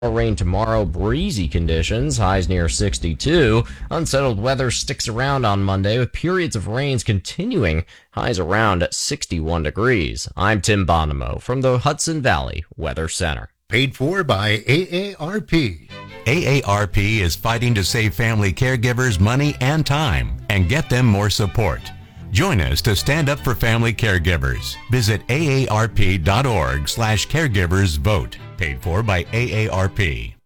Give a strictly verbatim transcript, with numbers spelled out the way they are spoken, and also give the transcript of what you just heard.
Rain tomorrow, breezy conditions, highs near sixty-two. Unsettled weather sticks around on Monday with periods of rains continuing, highs around sixty-one degrees. I'm Tim Bonomo from the Hudson Valley Weather Center. Paid for by A A R P. A A R P is fighting to save family caregivers money and time and get them more support. Join us to stand up for family caregivers. Visit A A R P dot org slash caregivers vote. Paid for by A A R P.